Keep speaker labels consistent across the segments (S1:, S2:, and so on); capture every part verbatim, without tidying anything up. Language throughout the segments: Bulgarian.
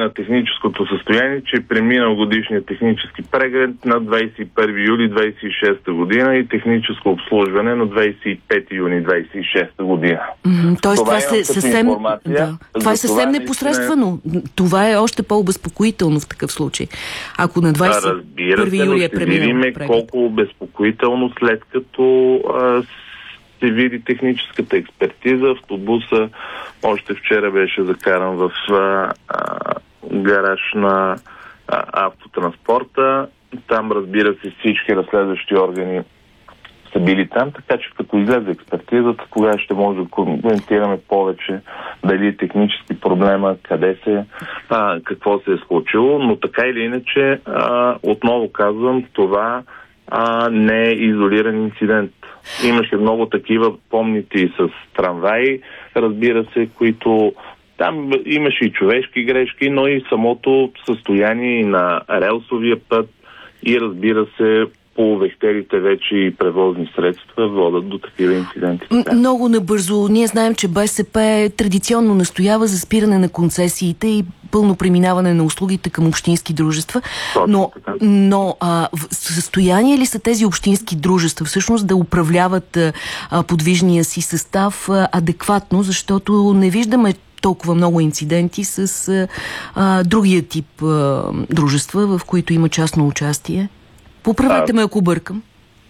S1: на техническото състояние, че е преминал годишния технически преглед на двадесет и първи юли двадесет и шеста година и техническо обслужване на двадесет и пети юни двадесет и шеста година.
S2: Mm-hmm. Тоест това, това, е съвсем, да. това е съвсем непосредствено. Наистина... Това е още по-обезпокоително в такъв случай. Ако на двадесет и първи юли е преминал преглед.
S1: Колко обезпокоително, след като а, се види техническата експертиза. Автобуса още вчера беше закаран в а, а, гараж на а, автотранспорта. Там, разбира се, всички разследващи органи са били там, така че като излезе експертизата, тогава ще може да коментираме повече дали е технически проблема, къде се, а, какво се е случило, но така или иначе, а, отново казвам, това а, не е изолиран инцидент. Имаше много такива, помните и с трамваи, разбира се, които там имаше и човешки грешки, но и самото състояние на релсовия път и, разбира се, по вехтерите вече и превозни средства водят до такива инциденти.
S2: Много набързо. Ние знаем, че БСП традиционно настоява за спиране на концесиите и пълно преминаване на услугите към общински дружества. Но, но а, в състояние ли са тези общински дружества всъщност да управляват а, подвижния си състав а, адекватно, защото не виждаме толкова много инциденти с а, другия тип а, дружества, в които има частно участие? Поправете ме, ако бъркам.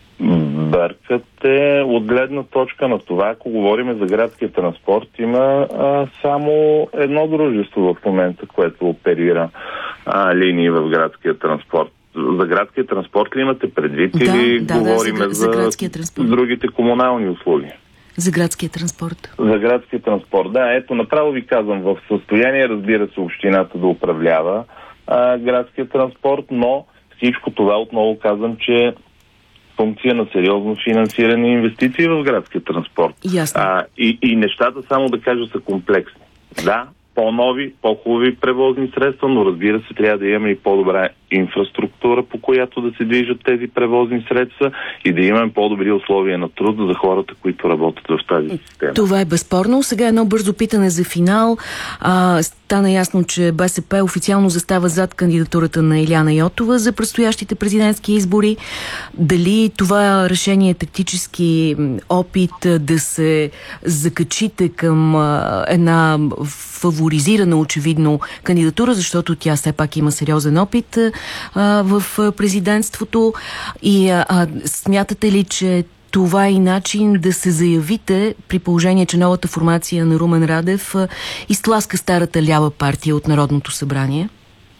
S1: Бъркате от гледна точка на това, ако говорим за градския транспорт, има а, само едно дружество в момента, което оперира а, линии в градския транспорт. За градския транспорт ли имате предвид, да, или да, говорим да, за, за другите комунални услуги?
S2: За градския транспорт.
S1: За градския транспорт, да. Ето, направо ви казвам, в състояние, разбира се, общината да управлява а, градския транспорт, но всичко това, отново казвам, че е функция на сериозно финансиране и инвестиции в градския транспорт.
S2: Ясно.
S1: А, и, и нещата, само да кажа, са комплексни. Да, по-нови, по-хубави превозни средства, но разбира се, трябва да имаме и по-добра инфраструктура, по която да се движат тези превозни средства и да имаме по-добри условия на труд за хората, които работят в тази система.
S2: Това е безспорно. Сега едно бързо питане за финал. А, стана ясно, че БСП официално застава зад кандидатурата на Илияна Йотова за предстоящите президентски избори. Дали това решение е тактически опит да се закачите към а, една фаворизирана очевидно кандидатура, защото тя все пак има сериозен опит а, в президентството, и а, а, смятате ли, че това е и начин да се заявите, при положение, че новата формация на Румен Радев а, изтласка старата лява партия от Народното събрание?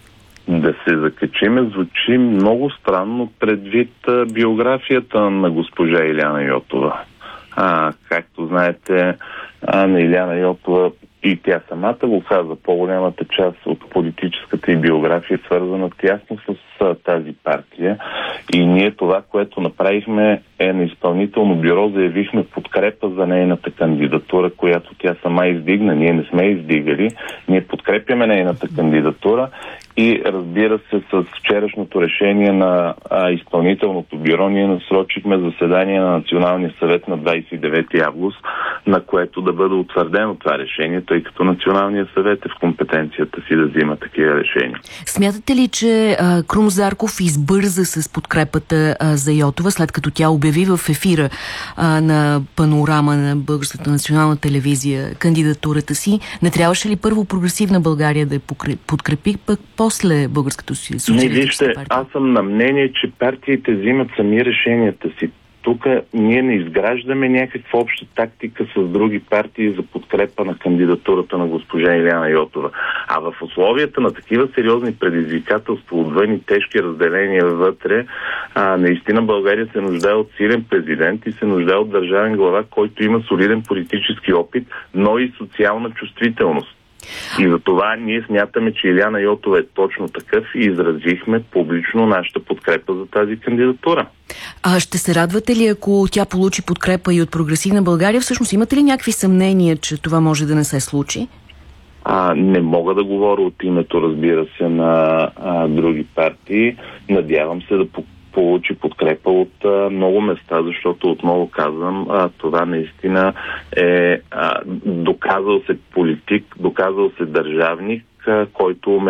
S1: Да се закачиме звучи много странно предвид а, биографията на госпожа Илияна Йотова. А, както знаете, а, на Илияна Йотова и тя самата го каза, по-голямата част от политическата и биография е свързана тясно с а, тази партия. И ние това, което направихме, е на изпълнително бюро, заявихме подкрепа за нейната кандидатура, която тя сама издигна. Ние не сме издигали. Ние подкрепяме нейната кандидатура и, разбира се, с вчерашното решение на а, изпълнителното бюро ние насрочихме заседание на Националния съвет на двадесет и девети август, на което да бъде утвърдено това решение, тъй като Националният съвет е в компетенцията си да взима такива решения.
S2: Смятате ли, че а, Крум Зарков избърза с подкрепата а, за Йотова, след като тя обяви в ефира а, на Панорама на Българската национална телевизия кандидатурата си? Не трябваше ли първо Прогресивна България да я подкрепи, пък после Българската социалистическа партия?
S1: Аз съм на мнение, че партиите взимат сами решенията си. Тук ние не изграждаме някаква обща тактика с други партии за подкрепа на кандидатурата на госпожа Илияна Йотова. А в условията на такива сериозни предизвикателства, отвън и тежки разделения вътре, а, наистина България се нуждае от силен президент и се нуждае от държавен глава, който има солиден политически опит, но и социална чувствителност. И за това ние смятаме, че Илияна Йотова е точно такъв и изразихме публично нашата подкрепа за тази кандидатура.
S2: А ще се радвате ли, ако тя получи подкрепа и от Прогресивна България? Всъщност имате ли някакви съмнения, че това може да не се случи?
S1: А, не мога да говоря от името, разбира се, на а, други партии. Надявам се да получи подкрепа от а, много места, защото отново казвам, а, това наистина е а, доказал се политик, доказал се държавник, а, който